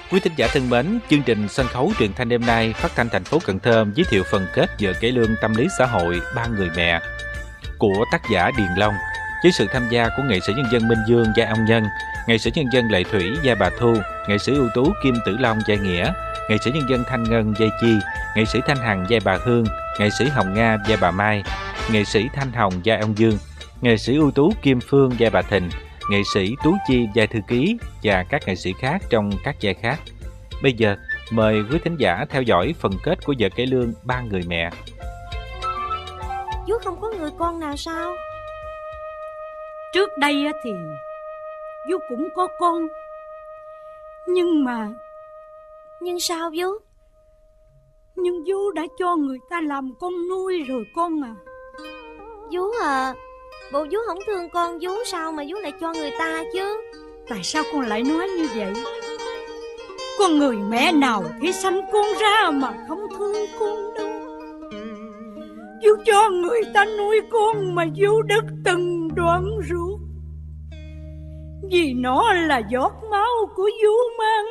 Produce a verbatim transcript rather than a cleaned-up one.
Quý thính giả thân mến, chương trình sân khấu truyền thanh đêm nay phát thanh thành phố Cần Thơ giới thiệu phần kết vở cải lương tâm lý xã hội Ba Người Mẹ của tác giả Điền Long, với sự tham gia của nghệ sĩ nhân dân Minh Dương vai ông Nhân, nghệ sĩ nhân dân Lệ Thủy vai bà Thu, nghệ sĩ ưu tú Kim Tử Long vai Nghĩa, nghệ sĩ nhân dân Thanh Ngân vai Chi, nghệ sĩ Thanh Hằng vai bà Hương, nghệ sĩ Hồng Nga vai bà Mai, nghệ sĩ Thanh Hồng vai ông Dương, nghệ sĩ ưu tú Kim Phương vai bà Thịnh, nghệ sĩ Tú Chi vai thư ký và các nghệ sĩ khác trong các vai khác. Bây giờ, mời quý thính giả theo dõi phần kết của vở cải lương Ba Người Mẹ. Chú không có người con nào sao? Trước đây thì chú cũng có con, nhưng mà... Nhưng sao chú? Nhưng chú đã cho người ta làm con nuôi rồi con à. Chú à, bộ chú không thương con chú sao mà chú lại cho người ta chứ? Tại sao con lại nói như vậy? Con người mẹ nào thì sanh con ra mà không thương con đâu. Chú cho người ta nuôi con mà chú đứt từng đoạn ruột, vì nó là giọt máu của chú mang